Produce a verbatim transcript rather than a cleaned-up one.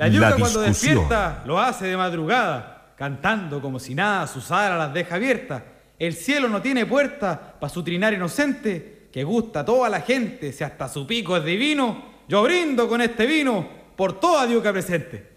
La yuca cuando despierta lo hace de madrugada, cantando como si nada, sus alas las deja abiertas. El cielo no tiene puerta pa' su trinar inocente, que gusta a toda la gente, si hasta su pico es divino. Yo brindo con este vino por toda yuca presente.